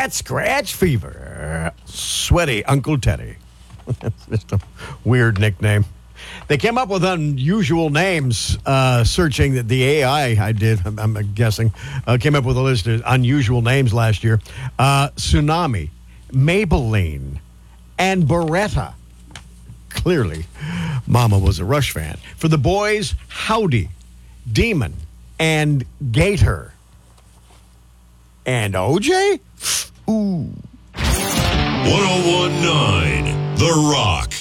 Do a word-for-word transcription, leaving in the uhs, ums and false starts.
cat scratch fever. Sweaty Uncle Teddy. That's just a weird nickname. They came up with unusual names, uh, searching that the A I I did, I'm, I'm guessing, uh, came up with a list of unusual names last year. Uh, Tsunami, Maybelline, and Beretta. Clearly, Mama was a Rush fan. For the boys, Howdy, Demon, and Gator. And O J? Ooh. ten nineteen The Rock.